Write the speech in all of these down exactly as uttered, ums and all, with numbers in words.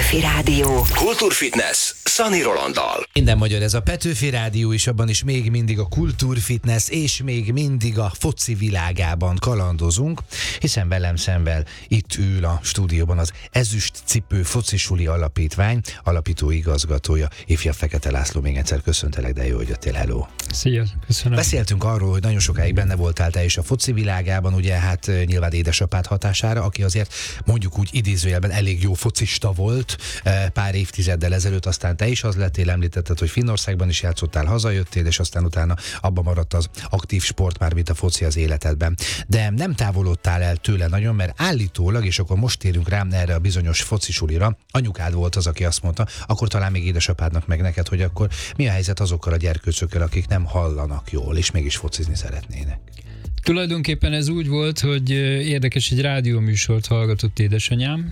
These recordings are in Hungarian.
Petőfi Rádió. Kultúrfitness Szani Rolanddal. Minden magyar, ez a Petőfi Rádió, és abban is még mindig a kultúrfitness, és még mindig a foci világában kalandozunk, hiszen velem szemben itt ül a stúdióban az Ezüst Cipő Focisuli Alapítvány alapító igazgatója, ifjabb Fekete László. Még egyszer köszöntelek, de jó, hogy jöttél, hello. Szia, köszönöm. Beszéltünk arról, hogy nagyon sokáig benne voltál te is a foci világában, ugye hát nyilván édesapád hatására, aki azért mondjuk úgy idézőjelben elég jó focista volt pár évtizeddel ezelőtt, aztán te is az lettél, említetted, hogy Finnországban is játszottál, hazajöttél, és aztán utána abba maradt az aktív sport, már mint a foci az életedben. De nem távolodtál el tőle nagyon, mert állítólag, és akkor most térünk rám erre a bizonyos focisulira, anyukád volt az, aki azt mondta, akkor talán még édesapádnak meg neked, hogy akkor mi a helyzet azokkal a gyerkőcökkel, akik nem hallanak jól, és mégis focizni szeretnének. Tulajdonképpen ez úgy volt, hogy érdekes, egy rádióműsort hallgatott édesanyám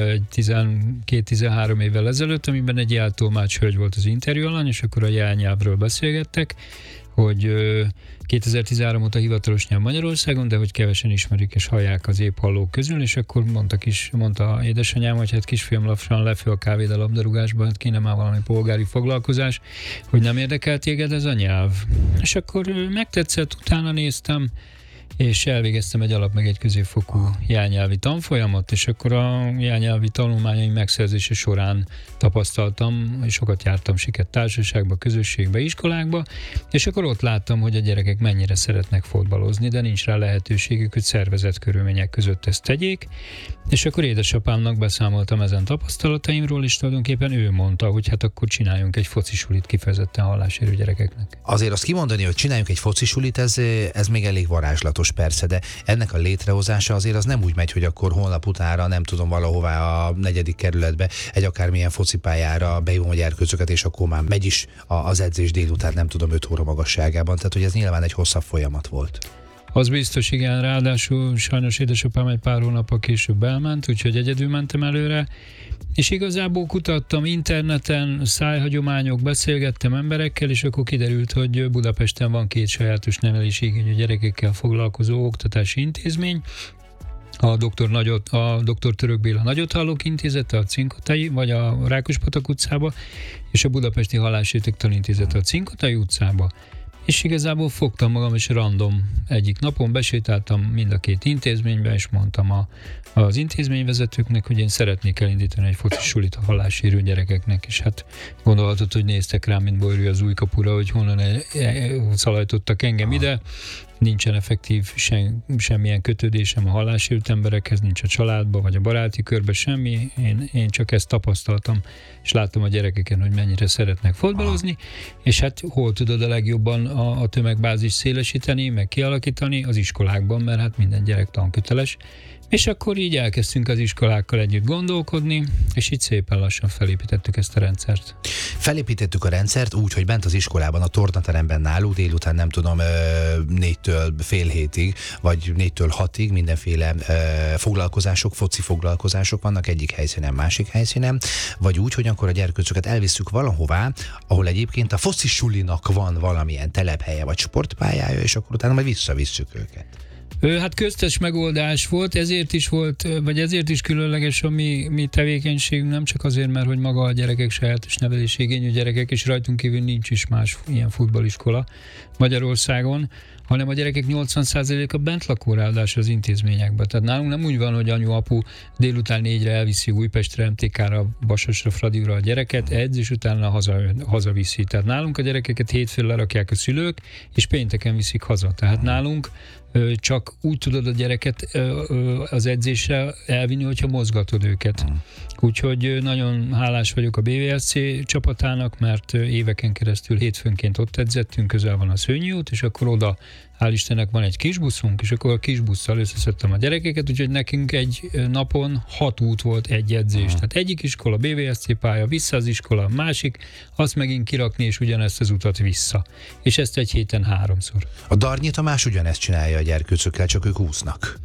tizenkét-tizenhárom évvel ezelőtt, amiben egy jeltolmács hölgy volt az interjú alany, és akkor a jelnyelvről beszélgettek, hogy kétezer-tizenhárom óta hivatalos nyelv Magyarországon, de hogy kevesen ismerik és hallják az épp hallók közül, és akkor mondtak is, mondta édesanyám, hogy hát kisfiam, lassan lefő a kávéd a labdarúgásban, hát kéne már valami polgári foglalkozás, hogy nem érdekel téged ez a nyelv. És akkor megtetszett, utána néztem, és elvégeztem egy alap meg egy középfokú jelnyelvi tanfolyamot, és akkor a jelnyelvi tanulmányaim megszerzése során tapasztaltam, és sokat jártam siket társaságba, közösségbe, iskolákba, és akkor ott láttam, hogy a gyerekek mennyire szeretnek fotbalozni, de nincs rá lehetőségük, hogy szervezett körülmények között ezt tegyék, és akkor édesapámnak beszámoltam ezen tapasztalataimról, és tulajdonképpen ő mondta, hogy hát akkor csináljunk egy focisulit kifejezetten hallásérű gyerekeknek. Azért azt kimondani, hogy csináljunk egy focisulit, ez, ez még elég varázslatos, persze, de ennek a létrehozása azért az nem úgy megy, hogy akkor holnap utára, nem tudom, valahová a negyedik kerületbe egy akármilyen focipályára beívom a gyerkőcöket, és akkor már megy is az edzés délután, nem tudom, öt óra magasságában. Tehát, hogy ez nyilván egy hosszabb folyamat volt. Az biztos, igen, ráadásul sajnos édesapám egy pár hónappal később elment, úgyhogy egyedül mentem előre, és igazából kutattam interneten, szájhagyományok, beszélgettem emberekkel, és akkor kiderült, hogy Budapesten van két sajátos nevelésigényű gyerekekkel foglalkozó oktatási intézmény, a doktor, Nagyot, a doktor Török Béla Nagyothallók Intézete a Cinkotai, vagy a Rákospatak utcába, és a Budapesti Hallássértek Tanintézete a Cinkotai utcába. És igazából fogtam magam, és random egyik napon besétáltam mind a két intézménybe, és mondtam a, az intézményvezetőknek, hogy én szeretnék elindítani egy focisulit a hallássérű gyerekeknek, és hát gondolhatod, hogy néztek rám, mint Bojrű az Újkapura, hogy honnan e, e, szalajtottak engem ide. Nincsen effektív sem, semmilyen kötődésem a hallássérült emberekhez, nincs a családba, vagy a baráti körbe semmi. Én, én csak ezt tapasztaltam, és láttam a gyerekeken, hogy mennyire szeretnek fotbalozni, és hát hol tudod a legjobban a, a tömegbázist szélesíteni, meg kialakítani az iskolákban, mert hát minden gyerek tanköteles. És akkor így elkezdtünk az iskolákkal együtt gondolkodni, és így szépen lassan felépítettük ezt a rendszert. Felépítettük a rendszert úgy, hogy bent az iskolában, a tornateremben náluk délután nem tudom, négytől fél hétig, vagy négytől hatig mindenféle foglalkozások, foci foglalkozások vannak egyik helyszínen, másik helyszínen, vagy úgy, hogy akkor a gyerkőcöket elvisszük valahová, ahol egyébként a focisulinak van valamilyen telephelye, vagy sportpályája, és akkor utána majd visszavisszük őket. Hát köztes megoldás volt, ezért is volt, vagy ezért is különleges a mi, mi tevékenységünk, nem csak azért, mert hogy maga a gyerekek sajátos nevelésigényű gyerekek, és rajtunk kívül nincs is más ilyen futballiskola Magyarországon, hanem a gyerekek nyolcvan százaléka bent lakó ráadásul az intézményekben. Tehát nálunk nem úgy van, hogy anyu-apu délután négyre elviszi Újpestre, em té ká-ra, Vasasra, Fradiura a gyereket, edz, és utána haza, hazaviszi. Tehát nálunk a gyerekeket hétfőn lerakják a szülők, és pénteken viszik haza. Tehát nálunk csak úgy tudod a gyereket az edzésre elvinni, hogyha mozgatod őket. Úgyhogy nagyon hálás vagyok a bé vé es cé csapatának, mert éveken keresztül hétfőnként ott edzettünk, közel van a Szőnyi út, és akkor oda, hál' Istennek, van egy kisbuszunk, és akkor a kisbusszal összeszedtem a gyerekeket, úgyhogy nekünk egy napon hat út volt egy edzés. Aha. Tehát egyik iskola, bé vé es cé pálya, vissza az iskola, másik, azt megint kirakni, és ugyanezt az utat vissza. És ezt egy héten háromszor. A Darnyi Tamás ugyanezt csinálja a gyerkőcökkel, csak ők úsznak.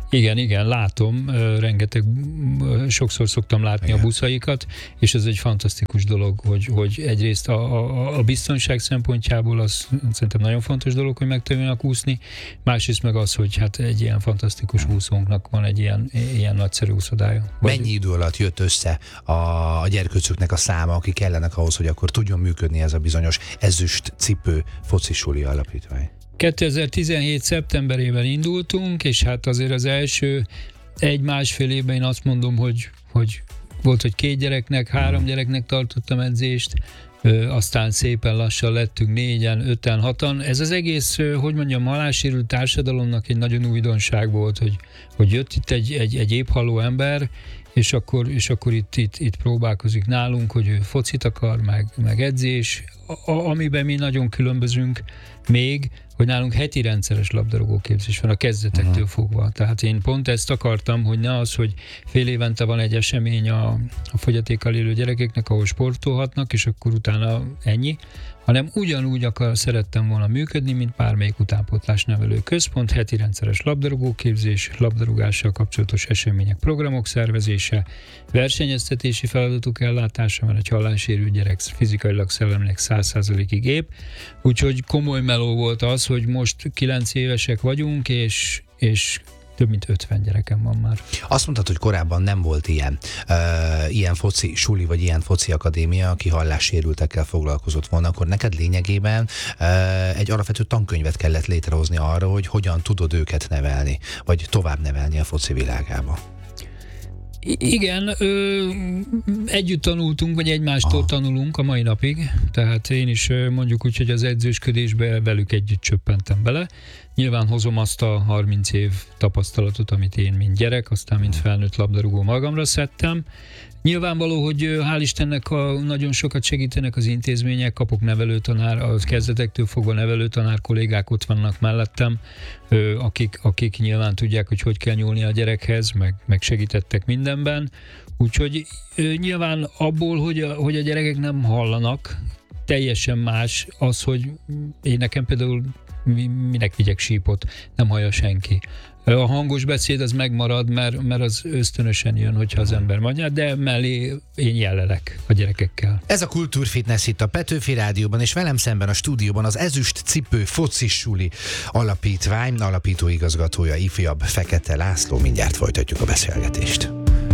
Igen, igen, látom, rengeteg, sokszor szoktam látni igen. a buszaikat, és ez egy fantasztikus dolog, hogy, hogy egyrészt a, a, a biztonság szempontjából az szerintem nagyon fontos dolog, hogy megtanuljanak úszni, másrészt meg az, hogy hát egy ilyen fantasztikus úszónknak van egy ilyen, ilyen nagyszerű úszodája. Vagy... Mennyi idő alatt jött össze a, a gyerkőcöknek a száma, akik kellenek ahhoz, hogy akkor tudjon működni ez a bizonyos ezüst cipő focisuli alapítvány? kétezer-tizenhét szeptemberében indultunk, és hát azért az első egy-másfél évben én azt mondom, hogy, hogy volt, hogy két gyereknek, három gyereknek tartottam edzést, ö, aztán szépen lassan lettünk négyen, öten, hatan. Ez az egész, ö, hogy mondjam, halássérült társadalomnak egy nagyon újdonság volt, hogy, hogy jött itt egy, egy, egy épphaló ember, és akkor, és akkor itt, itt, itt próbálkozik nálunk, hogy ő focit akar, meg, meg edzés, a, amiben mi nagyon különbözünk még, hogy nálunk heti rendszeres labdarúgóképzés van a kezdetektől uh-huh. fogva. Tehát én pont ezt akartam, hogy ne az, hogy fél évente van egy esemény a, a fogyatékkal élő gyerekeknek, ahol sportolhatnak, és akkor utána ennyi, hanem ugyanúgy akar, szerettem volna működni, mint bármelyik utánpótlás nevelő központ, heti rendszeres labdarúgóképzés, labdarúgással kapcsolatos események, programok szervezése, versenyeztetési feladatok ellátása, mert egy hallássérült gyerek fizikailag, szellemileg száz százalékig épp. Úgyhogy komoly meló volt az, hogy most kilenc évesek vagyunk, és, és több mint ötven gyerekem van már. Azt mondtad, hogy korábban nem volt ilyen, uh, ilyen foci suli, vagy ilyen foci akadémia, aki hallássérültekkel foglalkozott volna, akkor neked lényegében uh, egy alapvető tankönyvet kellett létrehozni arra, hogy hogyan tudod őket nevelni, vagy tovább nevelni a foci világába. Igen, ö, együtt tanultunk, vagy egymástól Aha. tanulunk a mai napig, tehát én is mondjuk úgy, hogy az edzősködésbe velük együtt csöppentem bele. Nyilván hozom azt a harminc év tapasztalatot, amit én, mint gyerek, aztán mint felnőtt labdarúgó magamra szedtem. Nyilvánvaló, hogy hál' Istennek a, nagyon sokat segítenek az intézmények, kapok nevelőtanár, a kezdetektől fogva nevelőtanár kollégák ott vannak mellettem, akik, akik nyilván tudják, hogy hogy kell nyúlni a gyerekhez, meg, meg segítettek mindenben. Úgyhogy nyilván abból, hogy a, hogy a gyerekek nem hallanak, teljesen más az, hogy én nekem például minek vigyek sípot, nem hallja senki. A hangos beszéd az megmarad, mert, mert az ösztönösen jön, hogyha az ember mondja, de mellé én jellelek a gyerekekkel. Ez a Kultúrfitness itt a Petőfi Rádióban, és velem szemben a stúdióban az Ezüst Cipő Focisuli Alapítvány alapító igazgatója, ifjabb Fekete László. Mindjárt folytatjuk a beszélgetést.